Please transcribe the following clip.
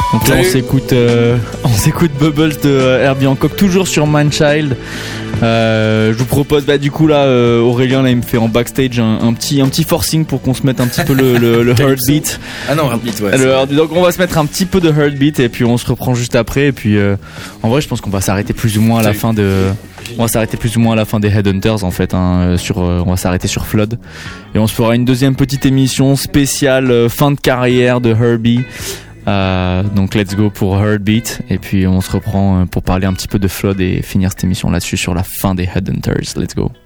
Donc là on s'écoute Bubbles de Herbie Hancock, toujours sur Mindchild. Je vous propose du coup là Aurélien là il me fait en backstage un petit forcing pour qu'on se mette un petit peu le heartbeat. Ah non, heartbeat, ouais. Donc on va se mettre un petit peu de heartbeat et puis on se reprend juste après et puis en vrai je pense qu'on va s'arrêter plus ou moins à la fin des Headhunters en fait on va s'arrêter sur Flood et on se fera une deuxième petite émission spéciale fin de carrière de Herbie. Donc let's go pour Heartbeat et puis on se reprend pour parler un petit peu de Flood et finir cette émission là-dessus sur la fin des Headhunters. Let's go.